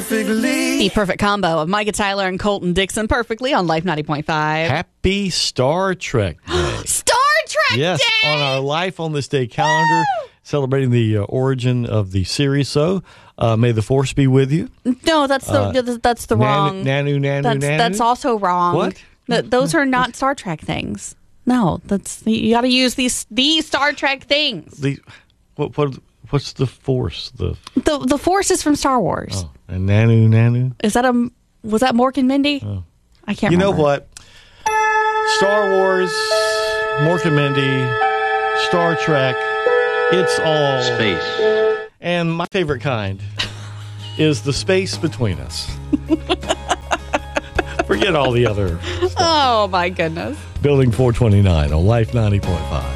perfectly. The perfect combo of Micah Tyler and Colton Dixon perfectly on Life 90.5. Happy Star Trek Day. Star Trek Yes, Day! on our Life on This Day calendar, celebrating the origin of the series. So, may the Force be with you. No, that's the wrong. Nanu. That's also wrong. What? Those are not Star Trek things. No, you got to use the Star Trek things. What's the Force? The Force is from Star Wars. Oh, and Nanu. Is that was that Mork and Mindy? Oh. I can't remember. You know what? Star Wars, Mork and Mindy, Star Trek, it's all space. And my favorite kind is the space between us. Forget all the other stuff. Oh, my goodness. Building 429 on Life 90.5.